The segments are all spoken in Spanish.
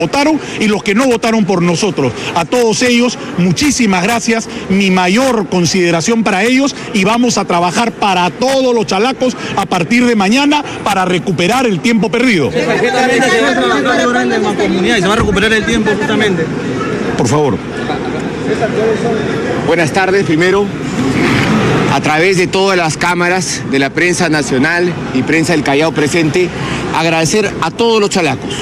votaron y los que no votaron por nosotros. A todos ellos, muchísimas gracias, mi mayor consideración para ellos, y vamos a trabajar para todos los chalacos a partir de mañana para recuperar el tiempo perdido. ¿Qué se va a trabajar ahora en la mancomunidad y se va a recuperar el tiempo justamente? Por favor. Buenas tardes, primero, a través de todas las cámaras de la prensa nacional y prensa del Callao presente, agradecer a todos los chalacos,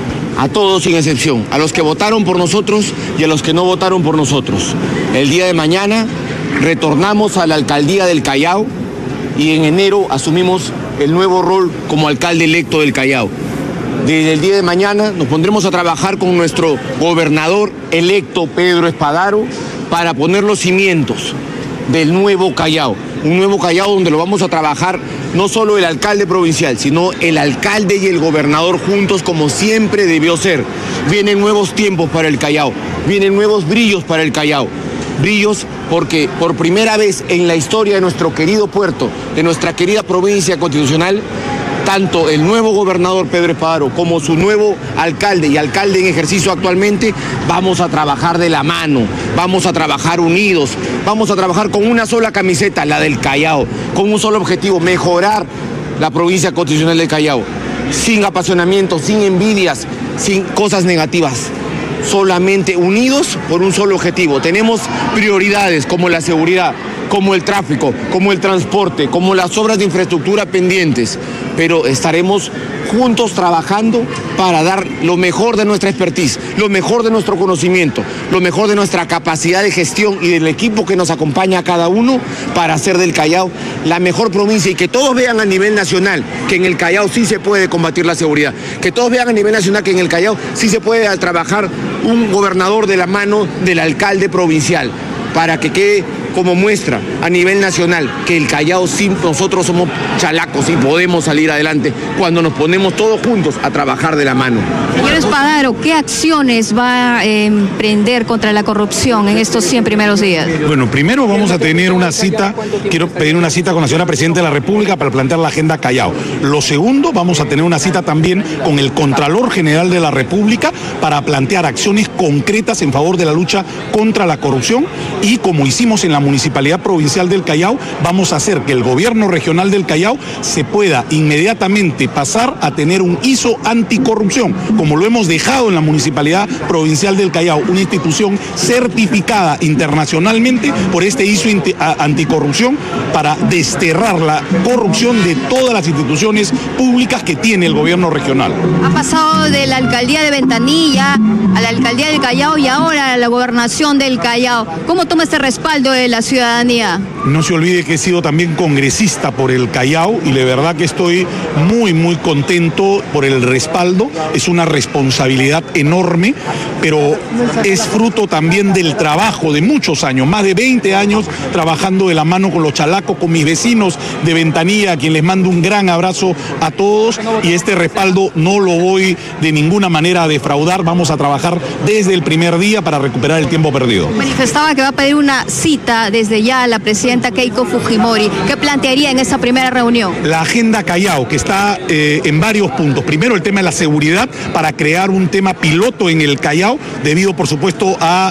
a todos sin excepción, a los que votaron por nosotros y a los que no votaron por nosotros. El día de mañana retornamos a la alcaldía del Callao y en enero asumimos el nuevo rol como alcalde electo del Callao. Desde el día de mañana nos pondremos a trabajar con nuestro gobernador electo Pedro Espadaro para poner los cimientos del nuevo Callao. Un nuevo Callao donde lo vamos a trabajar no solo el alcalde provincial, sino el alcalde y el gobernador juntos, como siempre debió ser. Vienen nuevos tiempos para el Callao, vienen nuevos brillos para el Callao. Brillos porque por primera vez en la historia de nuestro querido puerto, de nuestra querida provincia constitucional, tanto el nuevo gobernador Pedro Espadaro como su nuevo alcalde y alcalde en ejercicio actualmente, vamos a trabajar de la mano, vamos a trabajar unidos, vamos a trabajar con una sola camiseta, la del Callao, con un solo objetivo: mejorar la provincia constitucional del Callao, sin apasionamiento, sin envidias, sin cosas negativas. Solamente unidos por un solo objetivo. Tenemos prioridades como la seguridad, como el tráfico, como el transporte, como las obras de infraestructura pendientes, pero estaremos juntos trabajando para dar lo mejor de nuestra expertise, lo mejor de nuestro conocimiento, lo mejor de nuestra capacidad de gestión y del equipo que nos acompaña a cada uno para hacer del Callao la mejor provincia, y que todos vean a nivel nacional que en el Callao sí se puede combatir la seguridad, que todos vean a nivel nacional que en el Callao sí se puede trabajar un gobernador de la mano del alcalde provincial, para que quede como muestra a nivel nacional que el Callao, sí, nosotros somos chalacos y podemos salir adelante cuando nos ponemos todos juntos a trabajar de la mano. Señor Espadaro, ¿qué acciones va a emprender contra la corrupción en estos 100 primeros días? Bueno, primero vamos a tener una cita, quiero pedir una cita con la señora Presidenta de la República para plantear la agenda Callao. Lo segundo, vamos a tener una cita también con el Contralor General de la República para plantear acciones concretas en favor de la lucha contra la corrupción, y como hicimos en la Municipalidad Provincial del Callao, vamos a hacer que el gobierno regional del Callao se pueda inmediatamente pasar a tener un ISO anticorrupción, como lo hemos dejado en la Municipalidad Provincial del Callao, una institución certificada internacionalmente por este ISO anticorrupción, para desterrar la corrupción de todas las instituciones públicas que tiene el gobierno regional. Ha pasado de la alcaldía de Ventanilla a la alcaldía del Callao y ahora a la gobernación del Callao. ¿Cómo toma este respaldo de la ciudadanía? No se olvide que he sido también congresista por el Callao y de verdad que estoy muy contento por el respaldo. Es una responsabilidad enorme, pero es fruto también del trabajo de muchos años, más de 20 años trabajando de la mano con los chalacos, con mis vecinos de Ventanilla, a quien les mando un gran abrazo a todos, y este respaldo no lo voy de ninguna manera a defraudar. Vamos a trabajar desde el primer día para recuperar el tiempo perdido. Manifestaba que va a pedir una cita desde ya a la presidenta Keiko Fujimori. ¿Qué plantearía en esa primera reunión? La agenda Callao, que está en varios puntos. Primero, el tema de la seguridad, para crear un tema piloto en el Callao, debido por supuesto a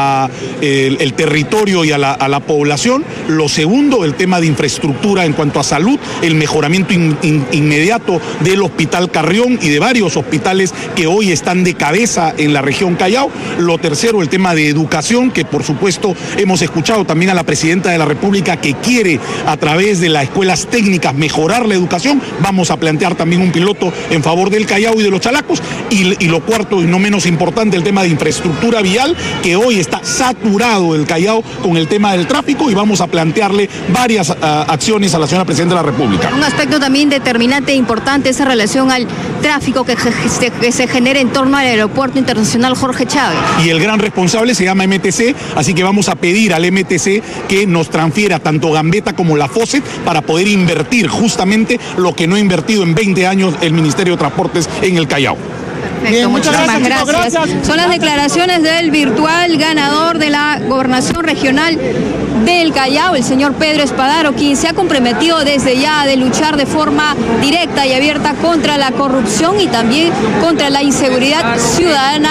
el territorio y a la población. Lo segundo, el tema de infraestructura en cuanto a salud, el mejoramiento inmediato del Hospital Carrión y de varios hospitales que hoy están de cabeza en la región Callao. Lo tercero, el tema de educación, que por supuesto hemos escuchado también a la Presidenta de la República que quiere, a través de las escuelas técnicas, mejorar la educación. Vamos a plantear también un piloto en favor del Callao y de los chalacos. Y lo cuarto y no menos importante, el tema de infraestructura vial, que hoy está saturado el Callao con el tema del tráfico, y vamos a plantearle varias acciones a la señora Presidenta de la República. Un aspecto también determinante e importante es en relación al tráfico que se genera en torno al Aeropuerto Internacional Jorge Chávez. Y el gran responsable se llama MTC, así que vamos a pedir al MTC que nos transfiera tanto Gambetta como la FOSET para poder invertir justamente lo que no ha invertido en 20 años el Ministerio de Transportes en el Callao. Perfecto, muchísimas gracias. Son las declaraciones del virtual ganador de la gobernación regional del Callao, el señor Pedro Espadaro, quien se ha comprometido desde ya de luchar de forma directa y abierta contra la corrupción y también contra la inseguridad ciudadana.